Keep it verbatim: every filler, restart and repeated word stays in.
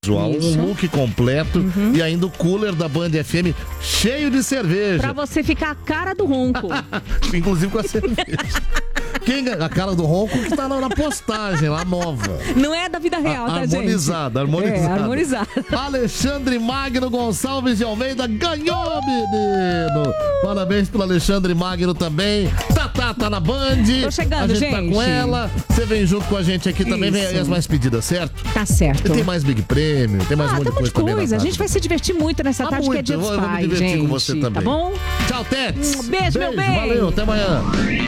audiovisual, Isso. um look completo Uhum. e ainda o cooler da Band F M cheio de cerveja. Pra você ficar a cara do ronco. Inclusive com a cerveja. Quem, a cara do ronco que tá lá na postagem, lá nova. Não é da vida real, A, tá, gente? harmonizada, harmonizada. É, harmonizada. Alexandre Magno Gonçalves de Almeida ganhou, menino! Parabéns pro Alexandre Magno também. Tatá tá na Band. Tô chegando, a gente. gente. Tá com ela. Você vem junto com a gente aqui também. Vem Isso. aí as mais pedidas, certo? Tá certo. E tem mais Big Prêmio, tem mais Ah, um monte tem de um monte coisa de também. coisa. na A gente tarde. vai se divertir muito nessa Ah, tarde, que é muito. dia Eu dos vou- eu vou me pais, divertir gente. com você também. Tá bom? Tchau, Tets. Um beijo, meu bem. Valeu, até amanhã.